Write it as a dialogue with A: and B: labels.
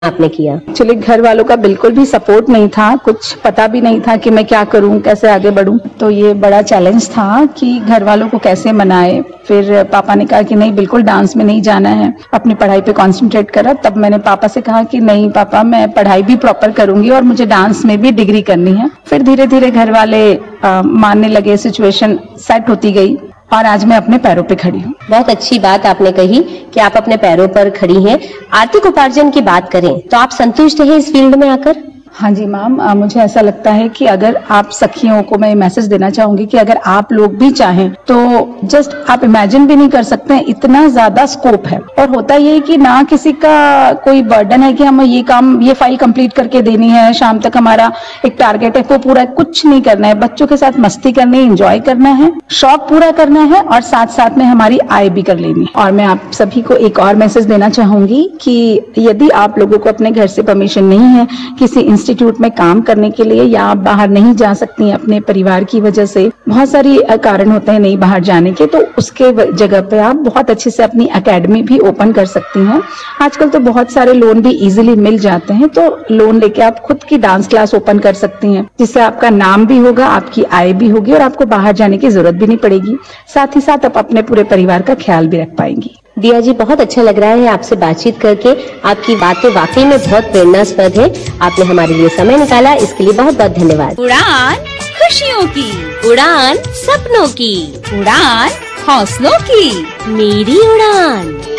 A: आपने किया?
B: एक्चुअली घर वालों का बिल्कुल भी सपोर्ट नहीं था, कुछ पता भी नहीं था कि मैं क्या करूं, कैसे आगे बढ़ूं। तो ये बड़ा चैलेंज था कि घर वालों को कैसे मनाए। फिर पापा ने कहा कि नहीं, बिल्कुल डांस में नहीं जाना है, अपनी पढ़ाई पे कंसंट्रेट करा। तब मैंने पापा से कहा कि नहीं पापा, मैं पढ़ाई भी प्रॉपर करूंगी और मुझे डांस में भी डिग्री करनी है। फिर धीरे धीरे घर वाले मानने लगे, सिचुएशन सेट होती गई और आज मैं अपने पैरों पे खड़ी हूँ।
A: बहुत अच्छी बात आपने कही कि आप अपने पैरों पर खड़ी हैं। आर्थिक उपार्जन की बात करें तो आप संतुष्ट हैं इस फील्ड में आकर?
B: हाँ जी मैम, मुझे ऐसा लगता है कि अगर आप सखियों को मैं मैसेज देना चाहूंगी कि अगर आप लोग भी चाहें तो जस्ट आप इमेजिन भी नहीं कर सकते हैं, इतना ज्यादा स्कोप है। और होता ये है कि ना किसी का कोई बर्डन है कि हम ये फाइल कंप्लीट करके देनी है, शाम तक हमारा एक टारगेट है, वो पूरा कुछ नहीं करना है। बच्चों के साथ मस्ती करनी है, एंजॉय करना है, शौक पूरा करना है और साथ साथ में हमारी आय भी कर लेनी है। और मैं आप सभी को एक और मैसेज देना चाहूंगी कि यदि आप लोगों को अपने घर से परमिशन नहीं है किसी इंस्टीट्यूट में काम करने के लिए, या आप बाहर नहीं जा सकती हैं अपने परिवार की वजह से, बहुत सारी कारण होते हैं नहीं बाहर जाने के, तो उसके जगह पे आप बहुत अच्छे से अपनी एकेडमी भी ओपन कर सकती हैं। आजकल तो बहुत सारे लोन भी इजीली मिल जाते हैं, तो लोन लेके आप खुद की डांस क्लास ओपन कर सकती हैं, जिससे आपका नाम भी होगा, आपकी आय भी होगी और आपको बाहर जाने की जरूरत भी नहीं पड़ेगी। साथ ही साथ आप अपने पूरे परिवार का ख्याल भी रख पाएंगी।
A: दिया जी, बहुत अच्छा लग रहा है आपसे बातचीत करके। आपकी बातें वाकई में बहुत प्रेरणास्पद है। आपने हमारे लिए समय निकाला, इसके लिए बहुत बहुत धन्यवाद।
C: उड़ान खुशियों की,
A: उड़ान सपनों की,
C: उड़ान हौसलों की,
A: मेरी उड़ान।